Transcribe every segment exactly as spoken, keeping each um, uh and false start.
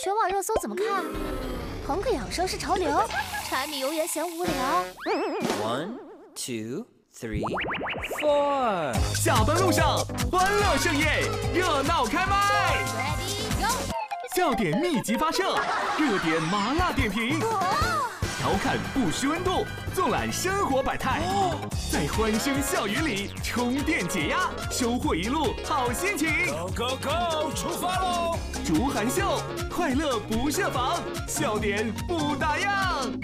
全网热搜怎么看？朋克养生是潮流，柴米油盐嫌无聊。 One, two, three, four。 下班路上欢乐盛宴，热闹开麦。 Ready go！ 笑点密集发射，热点麻辣点评。调侃不失温度，纵览生活百态，在欢声笑语里充电解压，收获一路好心情。 Go go go， 出发喽！ 竹涵秀，快乐不设防，笑点不打烊。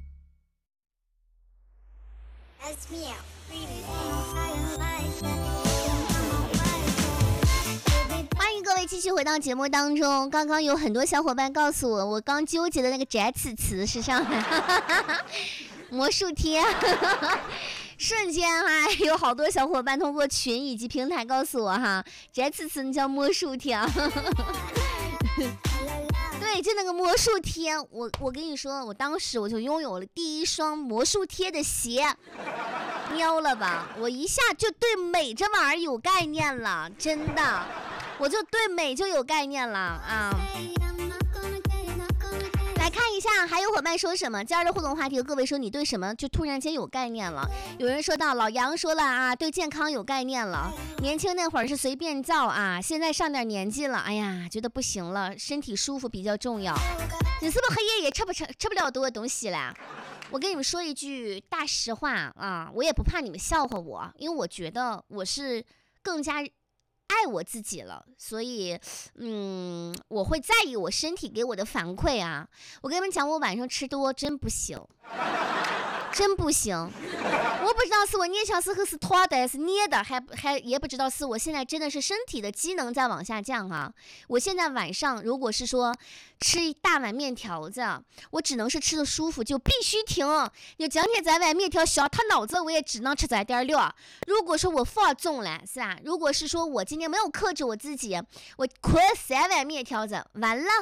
欢迎各位继续回到节目当中。刚刚有很多小伙伴告诉我，我刚纠结的那个摘词词是上海魔术贴，瞬间哈、啊，有好多小伙伴通过群以及平台告诉我哈，摘词词叫魔术贴。对，就那个魔术贴，我我跟你说，我当时我就拥有了第一双魔术贴的鞋，喵了吧？我一下就对美这玩意儿有概念了，真的，我就对美就有概念了啊！来看一下，还有伙伴说什么？今儿的互动话题，各位说你对什么就突然间有概念了？有人说到老杨说了啊，对健康有概念了。年轻那会儿是随便造啊，现在上点年纪了，哎呀，觉得不行了，身体舒服比较重要。你是不是黑夜也吃不吃吃不了多的东西了？我跟你们说一句大实话啊，我也不怕你们笑话我，因为我觉得我是更加爱我自己了，所以嗯，我会在意我身体给我的反馈啊。我跟你们讲，我晚上吃多真不行，真不行。我不知道是我捏小时候是拖的还是捏的，还还也不知道是我现在真的是身体的机能在往下降啊。我现在晚上如果是说吃一大碗面条子，我只能是吃的舒服就必须停。有今天这碗面条小他脑子，我也只能吃这点料。如果说我放纵了，是吧？如果是说我今天没有克制我自己，我亏三碗面条子，完了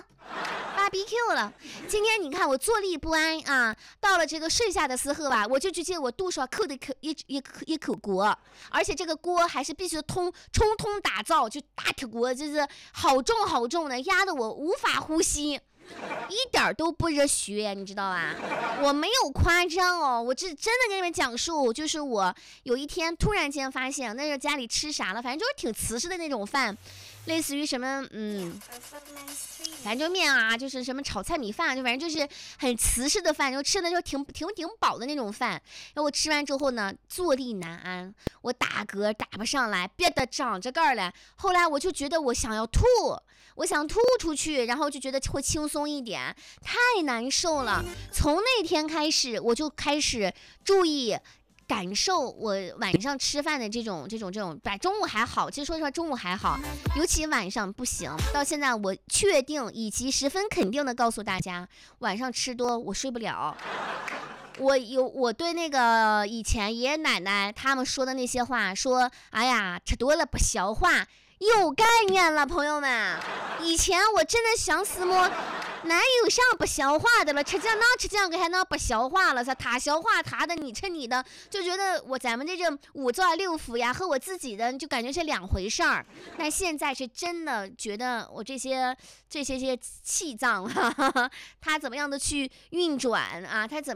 B B Q 了。今天你看我坐立不安啊，到了这个睡下的时候吧，我就觉得我肚上扣的一一一一口锅，而且这个锅还是必须通冲通打造，就大铁锅，就是好重好重的，压得我无法呼吸。一点都不热血，你知道吧？我没有夸张哦，我这真的跟你们讲述，就是我有一天突然间发现，那时候家里吃啥了，反正就是挺瓷实的那种饭，类似于什么嗯，反正就面啊，就是什么炒菜米饭，就反正就是很瓷实的饭，就吃的就挺挺挺饱的那种饭。然后我吃完之后呢，坐立难安，我打嗝打不上来，憋得长着盖了。后来我就觉得我想要吐，我想吐出去，然后就觉得会轻松一点，太难受了。从那天开始，我就开始注意感受我晚上吃饭的这种这种这种，把中午还好，其实说实话中午还好，尤其晚上不行。到现在我确定以及十分肯定的告诉大家，晚上吃多我睡不了。我有我对那个以前爷爷奶奶他们说的那些话，说哎呀吃多了不消化，有概念了，朋友们。以前我真的想死么，哪有上不消化的了？吃这样那吃这样个还能不消化了？他消化他的，你吃你的，就觉得我咱们这个五脏六腑呀和我自己的就感觉是两回事儿。但现在是真的觉得我这些这些些气脏，哈哈哈，它怎么样的去运转啊？它怎么